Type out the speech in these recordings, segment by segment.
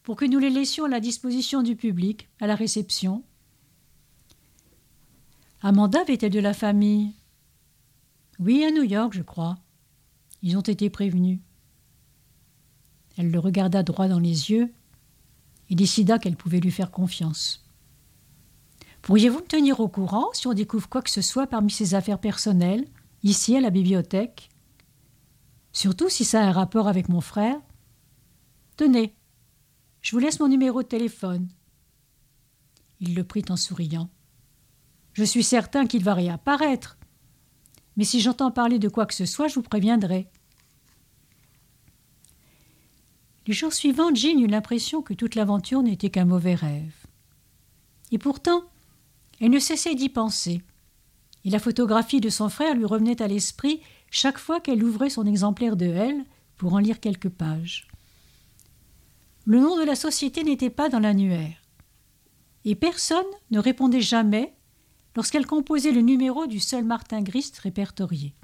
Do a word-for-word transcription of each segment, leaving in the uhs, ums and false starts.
pour que nous les laissions à la disposition du public, à la réception. Amanda avait-elle de la famille? Oui, à New York, je crois. Ils ont été prévenus. Elle le regarda droit dans les yeux et décida qu'elle pouvait lui faire confiance. Pourriez-vous me tenir au courant si on découvre quoi que ce soit parmi ses affaires personnelles, ici à la bibliothèque? Surtout si ça a un rapport avec mon frère. Tenez, je vous laisse mon numéro de téléphone. Il le prit en souriant. Je suis certain qu'il va réapparaître. Mais si j'entends parler de quoi que ce soit, je vous préviendrai. Les jours suivants, Jean eut l'impression que toute l'aventure n'était qu'un mauvais rêve. Et pourtant, elle ne cessait d'y penser. Et la photographie de son frère lui revenait à l'esprit chaque fois qu'elle ouvrait son exemplaire de Elle pour en lire quelques pages. Le nom de la société n'était pas dans l'annuaire. Et personne ne répondait jamais lorsqu'elle composait le numéro du seul Martin Grist répertorié.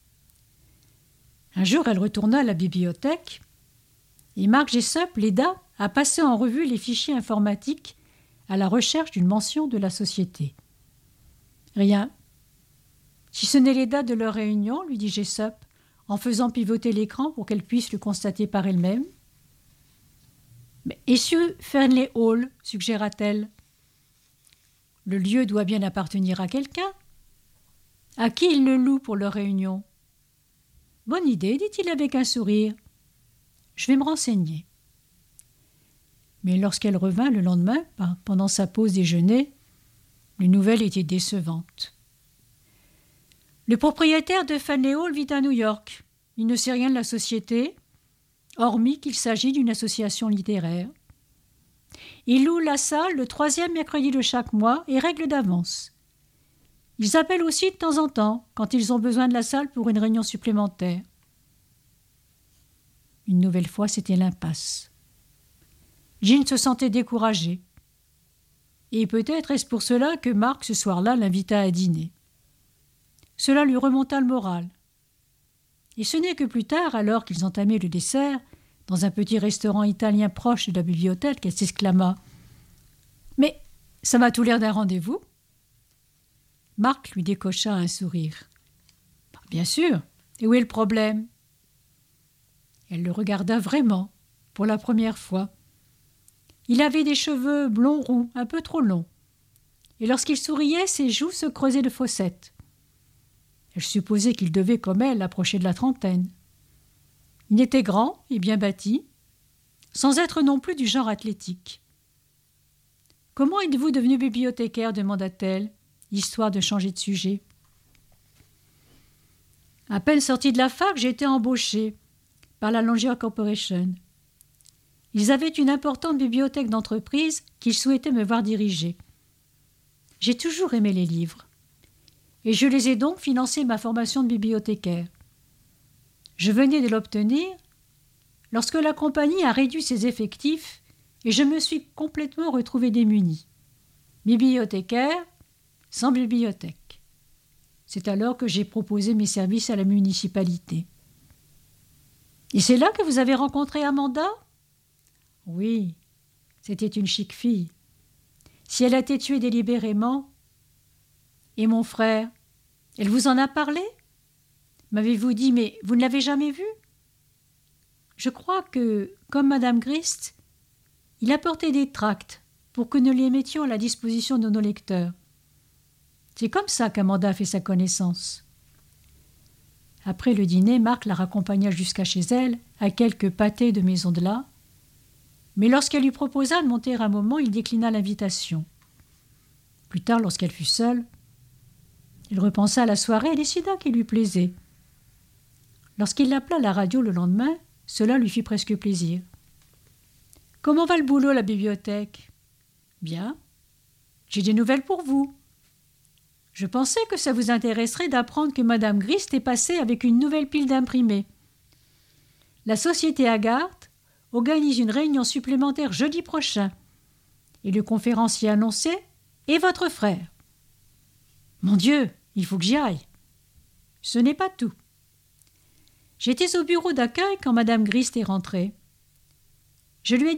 Un jour, elle retourna à la bibliothèque et Marc Jessop l'aida à passer en revue les fichiers informatiques à la recherche d'une mention de la société. Rien. Si ce n'est les dates de leur réunion, lui dit Jessop, en faisant pivoter l'écran pour qu'elle puisse le constater par elle-même. Mais et sur Fernley Hall, suggéra-t-elle. Le lieu doit bien appartenir à quelqu'un. À qui il le loue pour leur réunion? Bonne idée, dit-il avec un sourire. Je vais me renseigner. Mais lorsqu'elle revint le lendemain, pendant sa pause déjeuner, les nouvelles étaient décevantes. Le propriétaire de Fanley Hall vit à New York. Il ne sait rien de la société, hormis qu'il s'agit d'une association littéraire. Il loue la salle le troisième mercredi de chaque mois et règle d'avance. Ils appellent aussi de temps en temps, quand ils ont besoin de la salle pour une réunion supplémentaire. Une nouvelle fois, c'était l'impasse. Jean se sentait découragée. Et peut-être est-ce pour cela que Marc, ce soir-là, l'invita à dîner. Cela lui remonta le moral. Et ce n'est que plus tard, alors qu'ils entamaient le dessert, dans un petit restaurant italien proche de la bibliothèque, qu'elle s'exclama « Mais ça m'a tout l'air d'un rendez-vous !» Marc lui décocha un sourire. « Bien sûr, et où est le problème ?» Elle le regarda vraiment, pour la première fois. Il avait des cheveux blonds roux, un peu trop longs, et lorsqu'il souriait, ses joues se creusaient de fossettes. Elle supposait qu'il devait, comme elle, approcher de la trentaine. Il était grand et bien bâti, sans être non plus du genre athlétique. « Comment êtes-vous devenu bibliothécaire » demanda-t-elle, histoire de changer de sujet. « À peine sortie de la fac, j'ai été embauchée par la Longier Corporation. Ils avaient une importante bibliothèque d'entreprise qu'ils souhaitaient me voir diriger. J'ai toujours aimé les livres, et je les ai donc financé ma formation de bibliothécaire. Je venais de l'obtenir lorsque la compagnie a réduit ses effectifs et je me suis complètement retrouvée démunie. Bibliothécaire, sans bibliothèque. C'est alors que j'ai proposé mes services à la municipalité. Et c'est là que vous avez rencontré Amanda ? Oui, c'était une chic fille. Si elle a été tuée délibérément. Et mon frère, elle vous en a parlé ? M'avez-vous dit, mais vous ne l'avez jamais vu ? Je crois que, comme Madame Grist, il apportait des tracts pour que nous les mettions à la disposition de nos lecteurs. C'est comme ça qu'Amanda a fait sa connaissance. Après le dîner, Marc la raccompagna jusqu'à chez elle, à quelques pâtés de maison de là. Mais lorsqu'elle lui proposa de monter un moment, il déclina l'invitation. Plus tard, lorsqu'elle fut seule, il repensa à la soirée et décida qu'il lui plaisait. Lorsqu'il l'appela à la radio le lendemain, cela lui fit presque plaisir. « Comment va le boulot à la bibliothèque ?»« Bien. J'ai des nouvelles pour vous. Je pensais que ça vous intéresserait d'apprendre que Madame Grist est passée avec une nouvelle pile d'imprimés. La société Haggard organise une réunion supplémentaire jeudi prochain. Et le conférencier annoncé est votre frère. Mon Dieu, il faut que j'y aille. Ce n'est pas tout. J'étais au bureau d'accueil quand Madame Grist est rentrée. Je lui ai